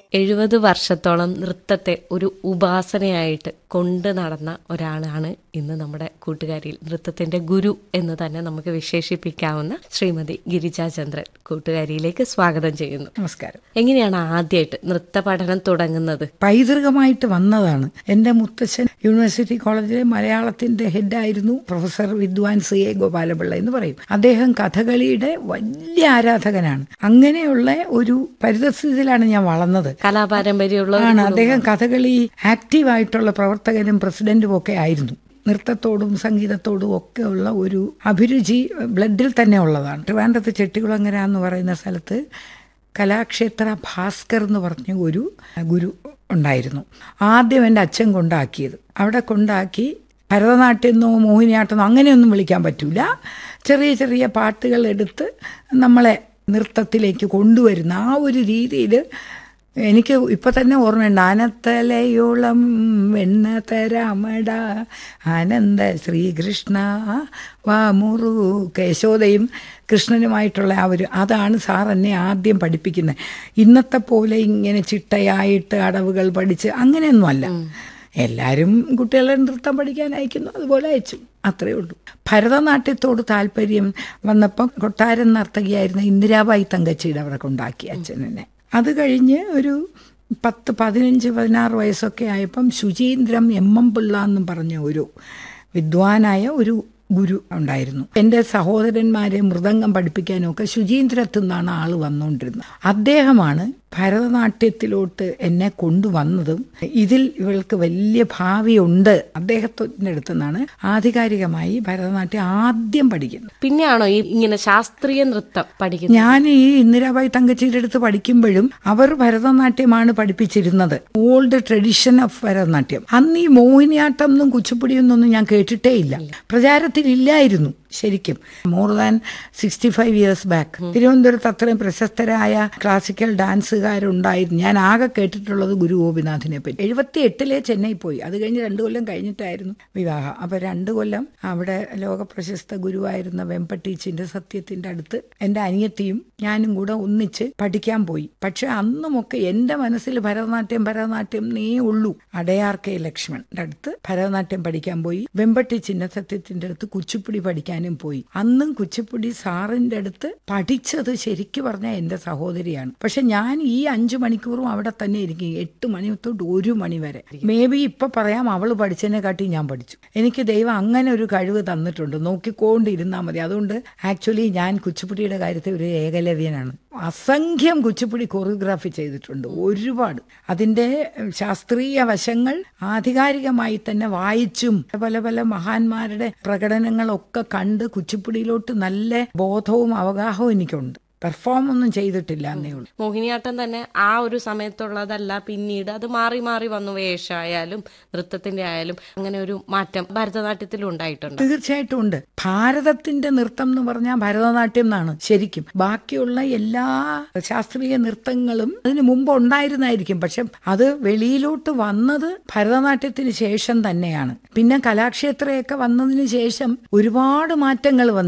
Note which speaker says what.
Speaker 1: 70 വർഷത്തോളം നൃത്തത്തെ ഒരു ഉപാസനയായിട്ട് കൊണ്ട് നടന്ന ഒരാളാണ് ഇന്ന് നമ്മുടെ കൂട്ടുകാരിയിൽ. നൃത്തത്തിന്റെ ഗുരു എന്ന് തന്നെ നമുക്ക് വിശേഷിപ്പിക്കാവുന്ന ശ്രീമതി ഗിരിജാചന്ദ്രൻ കൂട്ടുകാരിയിലേക്ക് സ്വാഗതം ചെയ്യുന്നു.
Speaker 2: നമസ്കാരം.
Speaker 1: എങ്ങനെയാണ് ആദ്യമായിട്ട് നൃത്ത പഠനം തുടങ്ങുന്നത്?
Speaker 2: പൈതൃകമായിട്ട് വന്നതാണ്. എന്റെ മുത്തച്ഛൻ യൂണിവേഴ്സിറ്റി കോളേജിലെ മലയാളത്തിന്റെ ഹെഡായിരുന്നു പ്രൊഫസർ വിദ്വാൻ സി എ ഗോപാലപിള്ള എന്ന് പറയും. അദ്ദേഹം കഥകളിയുടെ വലിയ ആരാധകനാണ്. അങ്ങനെയുള്ള ഒരു പരിതസ്ഥിതിയിലാണ് ഞാൻ വളർന്നത്.
Speaker 1: കലാപാരമ്പര്യമുള്ള
Speaker 2: അദ്ദേഹം കഥകളി ആക്റ്റീവായിട്ടുള്ള പ്രവർത്തകനും പ്രസിഡന്റും ഒക്കെ ആയിരുന്നു. നൃത്തത്തോടും സംഗീതത്തോടും ഒക്കെ ഉള്ള ഒരു അഭിരുചി ബ്ലഡിൽ തന്നെ ഉള്ളതാണ്. ട്രിവാൻഡ്രത്ത് ചെട്ടികുളങ്ങര എന്ന് പറയുന്ന സ്ഥലത്ത് കലാക്ഷേത്ര ഭാസ്കർ എന്ന് പറഞ്ഞ ഒരു ഗുരു ഉണ്ടായിരുന്നു. ആദ്യം എൻ്റെ അച്ഛൻ കൊണ്ടാക്കിയത്. അവിടെ കൊണ്ടാക്കി ഭരതനാട്യമോ മോഹിനിയാട്ടമോ അങ്ങനെയൊന്നും വിളിക്കാൻ പറ്റൂല. ചെറിയ ചെറിയ പാട്ടുകൾ എടുത്ത് നമ്മളെ നൃത്തത്തിലേക്ക് കൊണ്ടുവരുന്ന ആ ഒരു രീതിയിൽ എനിക്ക് ഇപ്പം തന്നെ ഓർമ്മയുണ്ട്. ആനത്തലയോളം വെണ്ണ തരാമട ആനന്ദ ശ്രീകൃഷ്ണ വാമുറു കേശോദയും കൃഷ്ണനുമായിട്ടുള്ള അതാണ് സാർ എന്നെ ആദ്യം പഠിപ്പിക്കുന്നത്. ഇന്നത്തെ പോലെ ഇങ്ങനെ ചിട്ടയായിട്ട് അടവുകൾ പഠിച്ച് അങ്ങനെയൊന്നുമല്ല. എല്ലാവരും കുട്ടികളെ നൃത്തം പഠിക്കാൻ അയക്കുന്നു, അതുപോലെ അയച്ചു, അത്രയേ ഉള്ളൂ. ഭരതനാട്യത്തോട് താല്പര്യം വന്നപ്പം കൊട്ടാരം നർത്തകിയായിരുന്ന ഇന്ദിരാബായി തങ്കച്ചിയുടെ അവിടെ കൊണ്ടാക്കി അച്ഛനെ. അത് കഴിഞ്ഞ് ഒരു 10-15-16 വയസ്സൊക്കെ ആയപ്പം ശുചീന്ദ്രം എം പിള്ള എന്നും പറഞ്ഞ ഒരു വിദ്വാനായ ഒരു ഗുരു ഉണ്ടായിരുന്നു. എൻ്റെ സഹോദരന്മാരെ മൃദംഗം പഠിപ്പിക്കാനൊക്കെ ശുചീന്ദ്രത്തു നിന്നാണ് ആൾ വന്നുകൊണ്ടിരുന്നത്. അദ്ദേഹമാണ് ഭരതനാട്യത്തിലോട്ട് എന്നെ കൊണ്ടുവന്നതും ഇതിൽ ഇവൾക്ക് വലിയ ഭാവിയുണ്ട് അദ്ദേഹത്തിൻ്റെ അടുത്തു നിന്നാണ് ആധികാരികമായി ഭരതനാട്യം ആദ്യം പഠിക്കുന്നത്.
Speaker 1: പിന്നെയാണോ ഇങ്ങനെ ശാസ്ത്രീയ നൃത്തം പഠിക്കുന്നത്?
Speaker 2: ഞാൻ ഈ ഇന്ദിരാബായി തങ്കച്ചിയുടെ അടുത്ത് പഠിക്കുമ്പോഴും അവർ ഭരതനാട്യമാണ് പഠിപ്പിച്ചിരുന്നത്. Old tradition of Bharatanatyam. അന്ന് ഈ മോഹിനിയാട്ടം എന്നും കുച്ചിപ്പുടിയൊന്നും ഞാൻ കേട്ടിട്ടേ ഇല്ല, പ്രചാരത്തിലില്ലായിരുന്നു ശരിക്കും. മോർ ദാൻ 65 ഇയേഴ്സ് ബാക്ക് തിരുവനന്തപുരത്ത് അത്രയും പ്രശസ്തരായ ക്ലാസിക്കൽ ഡാൻസുകാരുണ്ടായിരുന്നു. ഞാൻ ആകെ കേട്ടിട്ടുള്ളത് ഗുരു ഗോപിനാഥിനെ പറ്റി. 78 ചെന്നൈ പോയി. അത് കഴിഞ്ഞ് 2 കൊല്ലം കഴിഞ്ഞിട്ടായിരുന്നു വിവാഹം. അപ്പോൾ 2 കൊല്ലം അവിടെ ലോകപ്രശസ്ത ഗുരുവായിരുന്ന വെമ്പട്ടീച്ചിന്റെ സത്യത്തിന്റെ അടുത്ത് എൻ്റെ അനിയത്തിയും ഞാനും കൂടെ ഒന്നിച്ച് പഠിക്കാൻ പോയി. പക്ഷെ അന്നുമൊക്കെ എൻ്റെ മനസ്സിൽ ഭരതനാട്യം നീ ഉള്ളൂ. അടയാർ കെ ലക്ഷ്മണന്റെ അടുത്ത് ഭരതനാട്യം പഠിക്കാൻ പോയി. വെമ്പട്ടീച്ചിന്റെ സത്യത്തിന്റെ അടുത്ത് കുച്ചിപ്പുടി പഠിക്കാനും പോയി. അന്നും കുച്ചിപ്പുടി സാറിന്റെ അടുത്ത് പഠിച്ചത് ശരിക്കും പറഞ്ഞാൽ എൻ്റെ സഹോദരിയാണ്. പക്ഷെ ഞാൻ ഈ 5 മണിക്കൂറും അവിടെ തന്നെ ഇരിക്കും, 8 മണി തൊട്ട് 1 മണി വരെ. മേ ബി ഇപ്പൊ പറയാം അവള് പഠിച്ചതിനെ കാട്ടി ഞാൻ പഠിച്ചു. എനിക്ക് ദൈവം അങ്ങനെ ഒരു കഴിവ് തന്നിട്ടുണ്ട്, നോക്കിക്കൊണ്ടിരുന്നാൽ മതി. അതുകൊണ്ട് ആക്ച്വലി ഞാൻ കുച്ചിപ്പുടിയുടെ കാര്യത്തിൽ ഒരു ഏകലവ്യനാണ്. അസംഖ്യം കുച്ചിപ്പുടി കൊറിയോഗ്രാഫി ചെയ്തിട്ടുണ്ട്, ഒരുപാട്. അതിൻ്റെ ശാസ്ത്രീയ വശങ്ങൾ ആധികാരികമായി തന്നെ വായിച്ചും പല പല മഹാന്മാരുടെ പ്രകടനങ്ങളൊക്കെ കണ്ട് കുച്ചിപ്പുടിയിലോട്ട് നല്ല ബോധവും അവഗാഹവും എനിക്കുണ്ട്. പെർഫോം ഒന്നും ചെയ്തിട്ടില്ല എന്നേ ഉള്ളൂ.
Speaker 1: മോഹിനിയാട്ടം തന്നെ ആ ഒരു സമയത്തുള്ളതല്ല, പിന്നീട് അത് മാറി മാറി വന്നു. വേഷമായാലും നൃത്തത്തിന്റെ ആയാലും അങ്ങനെ ഒരു മാറ്റം ഭരതനാട്യത്തിലും ഉണ്ടായിട്ടുണ്ട്.
Speaker 2: തീർച്ചയായിട്ടും ഉണ്ട്. ഭാരതത്തിന്റെ നൃത്തം എന്ന് പറഞ്ഞാൽ ഭരതനാട്യം എന്നാണ് ശരിക്കും. ബാക്കിയുള്ള എല്ലാ ശാസ്ത്രീയ നൃത്തങ്ങളും അതിന് മുമ്പ് ഉണ്ടായിരുന്നായിരിക്കും, പക്ഷെ അത് വെളിയിലോട്ട് വന്നത് ഭരതനാട്യത്തിന് ശേഷം തന്നെയാണ്. പിന്നെ കലാക്ഷേത്രയൊക്കെ വന്നതിന് ശേഷം ഒരുപാട് മാറ്റങ്ങൾ വന്നു.